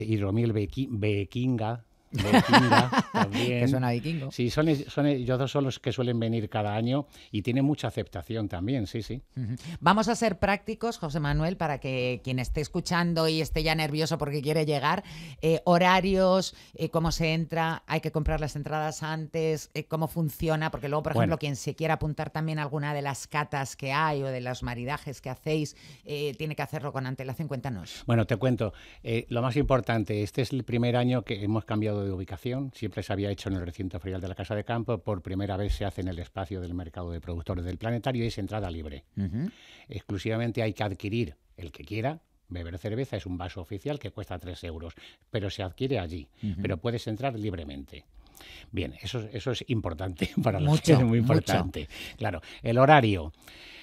hidromiel vikinga también. Que suena vikingo. Sí, ellos dos son los que suelen venir cada año y tiene mucha aceptación también, sí, sí. Vamos a ser prácticos, José Manuel, para que quien esté escuchando y esté ya nervioso porque quiere llegar, horarios, cómo se entra, hay que comprar las entradas antes, cómo funciona, porque luego, por ejemplo, quien se quiera apuntar también a alguna de las catas que hay o de los maridajes que hacéis, tiene que hacerlo con antelación. Cuéntanos. Bueno, te cuento, lo más importante, este es el primer año que hemos cambiado de ubicación. Siempre se había hecho en el recinto ferial de la Casa de Campo, por primera vez se hace en el espacio del mercado de productores del Planetario y es entrada libre. Exclusivamente hay que adquirir, el que quiera, beber cerveza, es un vaso oficial que cuesta 3 euros, pero se adquiere allí, pero puedes entrar libremente. Bien, eso es importante para la gente, es muy importante. Mucho. Claro, el horario,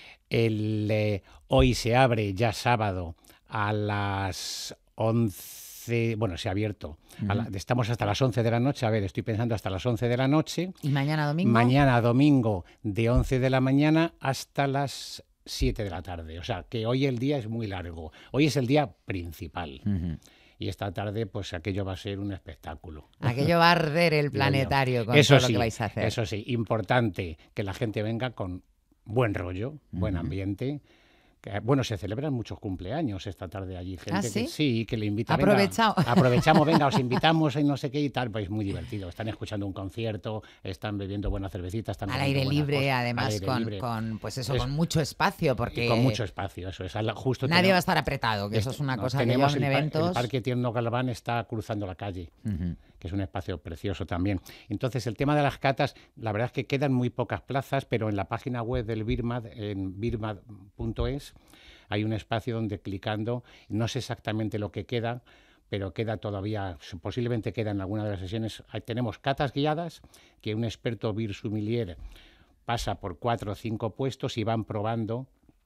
hoy se abre ya sábado a las 11. Bueno, se ha abierto. Estamos hasta las 11 de la noche. A ver, estoy pensando hasta las 11 de la noche. ¿Y mañana domingo? Mañana domingo de 11 de la mañana hasta las 7 de la tarde. O sea, que hoy el día es muy largo. Hoy es el día principal. Y esta tarde, pues aquello va a ser un espectáculo. Aquello va a arder el Planetario con todo lo que vais a hacer. Eso sí, importante que la gente venga con buen rollo, buen ambiente. Bueno, se celebran muchos cumpleaños esta tarde allí. Gente que le invita. Aprovechamos, venga, os invitamos y no sé qué y tal. Pues muy divertido. Están escuchando un concierto, están bebiendo buena cervecita. Están al aire libre, además, con mucho espacio. Porque con mucho espacio, eso es. Justo nadie va a estar apretado, que eso es una cosa que lleva en eventos. El Parque Tierno Galván está cruzando la calle, que es un espacio precioso también. Entonces, el tema de las catas, la verdad es que quedan muy pocas plazas, pero en la página web del BIRMAD, en birmad.es, hay un espacio donde clicando, no sé exactamente lo que queda, pero queda todavía, posiblemente queda en alguna de las sesiones. Tenemos catas guiadas, que un experto beer sommelier pasa por 4 o 5 puestos y van probando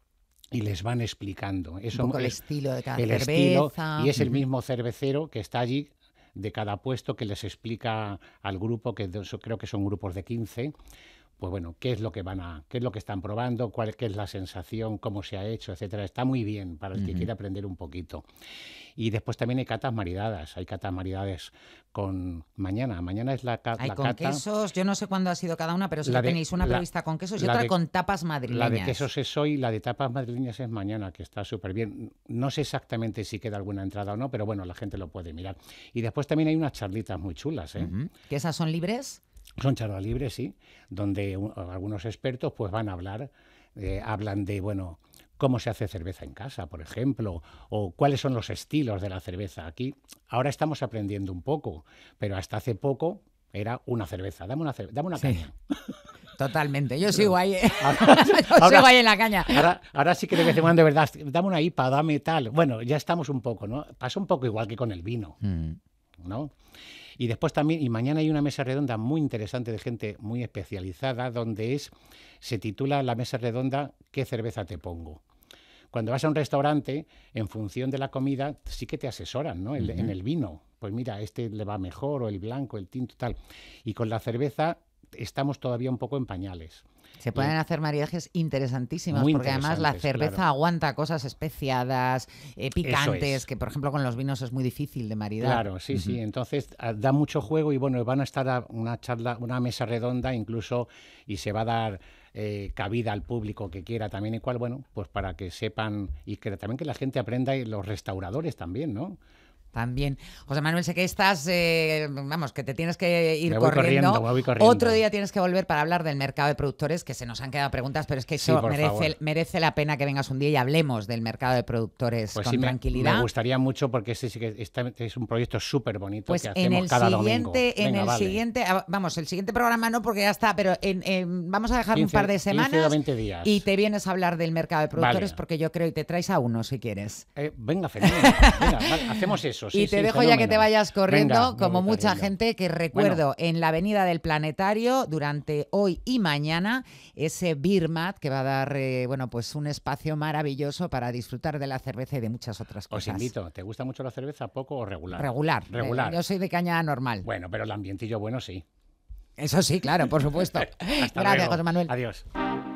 y les van explicando. Eso un poco el estilo de cada cerveza. Y es el mismo cervecero que está allí de cada puesto que les explica al grupo, que creo que son grupos de 15, pues bueno, qué es lo que están probando, qué es la sensación, cómo se ha hecho, etcétera. Está muy bien para el que quiera aprender un poquito. Y después también hay catas maridadas. Hay catas maridadas con mañana es la cata. Hay con quesos, yo no sé cuándo ha sido cada una, pero sí que tenéis una prevista con quesos y otra con tapas madrileñas. La de quesos es hoy, la de tapas madrileñas es mañana, que está súper bien. No sé exactamente si queda alguna entrada o no, pero bueno, la gente lo puede mirar. Y después también hay unas charlitas muy chulas, ¿eh? ¿Que esas son libres? Son charlas libres, sí, donde algunos expertos pues van a hablar, hablan de, bueno, cómo se hace cerveza en casa, por ejemplo, o cuáles son los estilos de la cerveza. Aquí ahora estamos aprendiendo un poco, pero hasta hace poco era una cerveza, dame una caña. Totalmente, yo sigo ahí, sigo ahí en la caña. Ahora sí que de vez en cuando, de verdad, dame una IPA, dame tal. Bueno, ya estamos un poco, ¿no? Pasa un poco igual que con el vino, ¿no? Y después también, y mañana hay una mesa redonda muy interesante de gente muy especializada, donde se titula la mesa redonda ¿Qué cerveza te pongo? Cuando vas a un restaurante, en función de la comida, sí que te asesoran, ¿no? En el vino, pues mira, este le va mejor, o el blanco, el tinto, tal. Y con la cerveza estamos todavía un poco en pañales. Se pueden hacer maridajes interesantísimos, porque además la cerveza aguanta cosas especiadas, picantes, que por ejemplo con los vinos es muy difícil de maridar. Claro, sí, sí. Entonces da mucho juego y bueno, van a estar a una charla, una mesa redonda incluso, y se va a dar cabida al público que quiera también, y cual, bueno, pues para que sepan y que también que la gente aprenda, y los restauradores también, ¿no? También. José Manuel, sé que estás, vamos, que te tienes que ir me voy corriendo. Otro día tienes que volver para hablar del mercado de productores, que se nos han quedado preguntas, pero es que eso merece la pena que vengas un día y hablemos del mercado de productores con tranquilidad. Me gustaría mucho, porque sí que es un proyecto súper bonito, pues que hacemos cada domingo. El siguiente programa no, porque ya está, pero vamos a dejar 15, un par de semanas 15 o 20 días. Y te vienes a hablar del mercado de productores, porque yo creo, y te traes a uno si quieres. Venga, fenomenal. Venga, hacemos eso. Sí, y te dejo fenómeno. Ya que te vayas corriendo, como mucha gente que recuerdo en la Avenida del Planetario durante hoy y mañana, ese BIRMAD que va a dar pues un espacio maravilloso para disfrutar de la cerveza y de muchas otras cosas. Os invito. ¿Te gusta mucho la cerveza, poco o regular? Regular. Yo soy de caña normal. Bueno, pero el ambientillo bueno sí. Eso sí, claro, por supuesto. Gracias, José Manuel. Adiós.